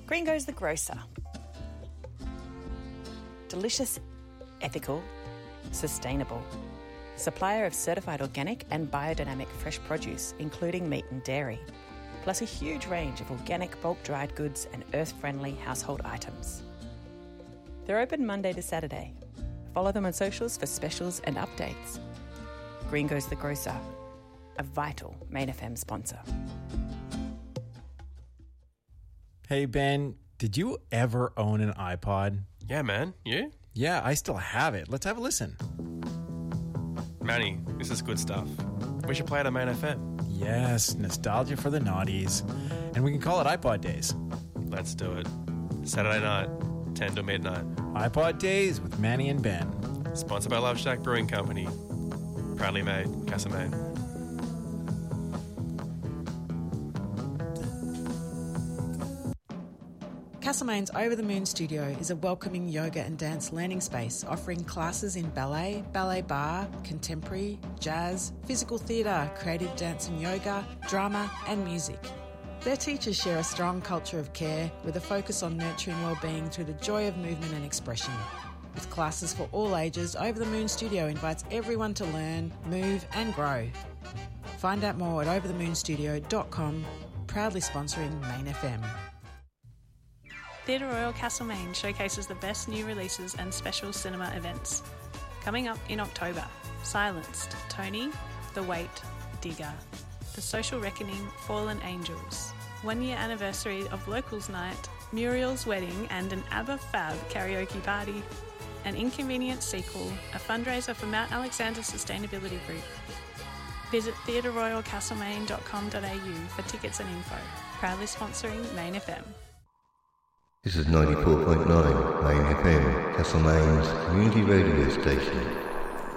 Gringo's the grocer. Delicious, ethical, sustainable. Supplier of certified organic and biodynamic fresh produce, including meat and dairy, plus a huge range of organic bulk dried goods and earth-friendly household items. They're open Monday to Saturday. Follow them on socials for specials and updates. Gringo's the grocer, a vital Main FM sponsor. Hey, Ben, did you ever own an iPod? Yeah, man. You? Yeah, I still have it. Let's have a listen. Manny, this is good stuff. We should play it on Main FM. Yes, nostalgia for the noughties. And we can call it iPod Days. Let's do it. Saturday night, 10 to midnight. iPod Days with Manny and Ben. Sponsored by Love Shack Brewing Company. Proudly made, Castlemaine. Castlemaine's Over the Moon studio is a welcoming yoga and dance learning space offering classes in ballet, ballet bar, contemporary, jazz, physical theatre, creative dance and yoga, drama and music. Their teachers share a strong culture of care with a focus on nurturing wellbeing through the joy of movement and expression. With classes for all ages, Over the Moon studio invites everyone to learn, move and grow. Find out more at overthemoonstudio.com, proudly sponsoring Main FM. Theatre Royal Castlemaine showcases the best new releases and special cinema events. Coming up in October, Silenced, Tony, The Wait, Digger, The Social Reckoning, Fallen Angels, 1 year anniversary of Locals Night, Muriel's Wedding and an ABBA Fab karaoke party, an Inconvenient sequel, a fundraiser for Mount Alexander Sustainability Group. Visit theatreroyalcastlemaine.com.au for tickets and info. Proudly sponsoring Main FM. This is 94.9 Main FM, Castlemaine's community radio station.